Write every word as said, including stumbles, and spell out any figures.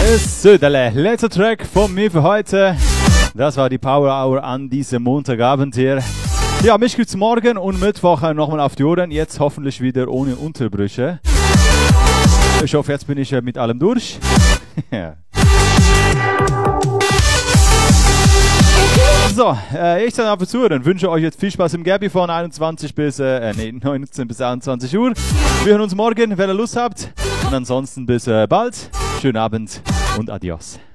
So, der letzte Track von mir für heute. Das war die Power Hour an diesem Montagabend hier. Ja, mich gibt's morgen und Mittwoch nochmal auf die Ohren. Jetzt hoffentlich wieder ohne Unterbrüche. Ich hoffe, jetzt bin ich mit allem durch. Ja. So, äh, ich sage auf Zuhören. Wünsche euch jetzt viel Spaß im Gabi von einundzwanzig bis, äh, nee, neunzehn bis einundzwanzig Uhr. Wir hören uns morgen, wenn ihr Lust habt. Und ansonsten bis äh, bald. Schönen Abend und adios.